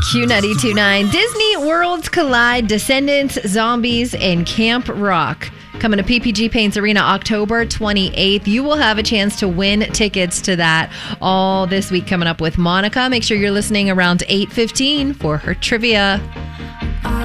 Q92.9. Disney Worlds Collide, Descendants, Zombies, and Camp Rock. Coming to PPG Paints Arena October 28th. You will have a chance to win tickets to that all this week coming up with Monica. Make sure you're listening around 8:15 for her trivia.